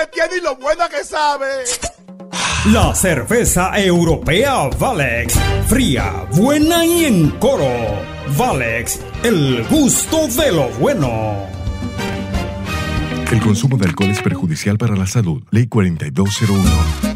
tiene y lo buena que sabe. La cerveza europea Valex. Fría, buena y en coro. Valex, el gusto de lo bueno. El consumo de alcohol es perjudicial para la salud. Ley 4201.